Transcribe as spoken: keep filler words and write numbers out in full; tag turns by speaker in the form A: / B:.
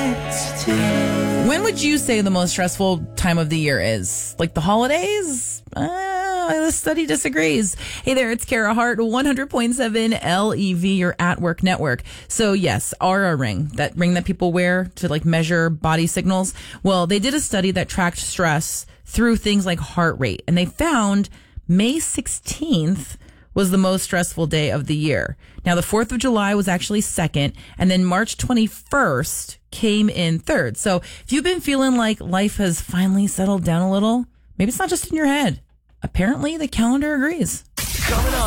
A: next to you.
B: When would you say the most stressful time of the year is? Like the holidays? Uh, this study disagrees. Hey there, it's Kara Hart, one hundred point seven L E V, your at work network. So yes, Oura ring, that ring that people wear to like measure body signals. Well, they did a study that tracked stress through things like heart rate, and they found May sixteenth was the most stressful day of the year. Now, the fourth of July was actually second, and then March twenty-first came in third. So if you've been feeling like life has finally settled down a little, maybe it's not just in your head. Apparently, the calendar agrees.
C: Coming up